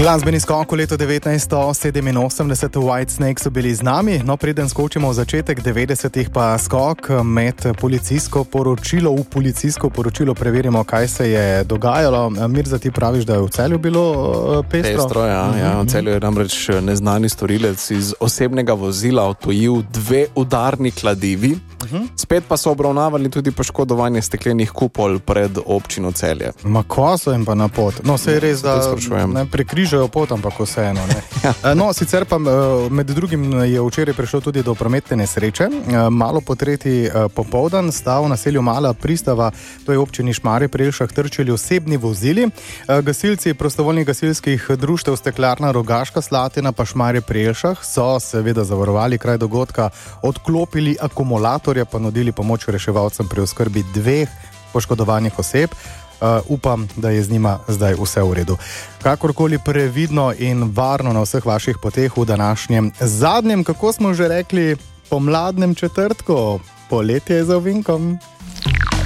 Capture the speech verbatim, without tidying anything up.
Glasbeni skok v letu devetnajststo sedeminosemdeset, White Snake so bili z nami, no preden skočimo v začetek devetdesetih pa skok med policijsko poročilo, v policijsko poročilo preverimo, kaj se je dogajalo. Mirza, ti praviš, da je v Celju bilo pestro? Pestro, ja, mm-hmm. ja. V Celju je namreč neznani storilec iz osebnega vozila odtujil dve udarni kladivi, mm-hmm. spet pa so obravnavali tudi poškodovanje steklenih kupol pred občino Celje. Ma ko so jim pa na pot? No, se je res, da ne prekrižajo pot, ampak vseeno. Ja. No, sicer pa med drugim je včeraj prišlo tudi do prometne nesreče. Malo po tretji popoldan sta v naselju Mala Pristava, to je občini Šmarje pri Jelšah, trčili osebni vozili. Gasilci prostovoljnih gasilskih društev Steklarna Rogaška Slatina pa Šmarje pri Jelšah so seveda zavarovali kraj dogodka, odklopili akumulatorja, pa nudili pomoč reševalcem pri oskrbi dveh poškodovanih oseb. Uh, upam, da je z njima zdaj vse v redu. Kakorkoli previdno in varno na vseh vaših poteh v današnjem zadnjem, kako smo že rekli, pomladnem četrtku. Poletje je za ovinkom.